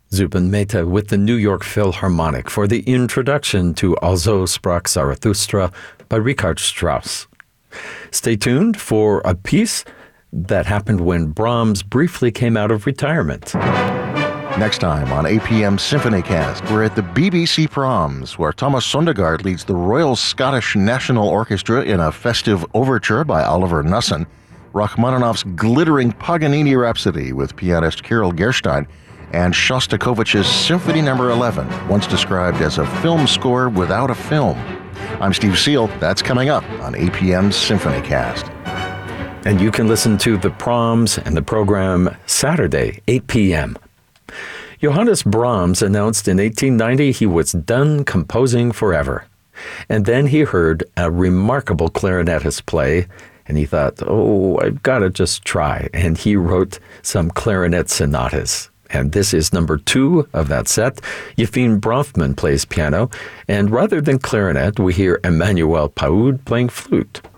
Zubin Mehta with the New York Philharmonic for the introduction to Also sprach Zarathustra by Richard Strauss. Stay tuned for a piece that happened when Brahms briefly came out of retirement. Next time on APM Symphony Cast, we're at the BBC Proms, where Thomas Sondergaard leads the Royal Scottish National Orchestra in a festive overture by Oliver Knussen, Rachmaninoff's glittering Paganini Rhapsody with pianist Kirill Gerstein, and Shostakovich's Symphony No. 11, once described as a film score without a film. I'm Steve Seal. That's coming up on APM Symphony Cast. And you can listen to the Proms and the program Saturday, 8 p.m. Johannes Brahms announced in 1890 he was done composing forever. And then he heard a remarkable clarinetist play, and he thought, I've got to just try. And he wrote some clarinet sonatas. And this is number 2 of that set. Yefim Bronfman plays piano, and rather than clarinet, we hear Emmanuel Paoud playing flute.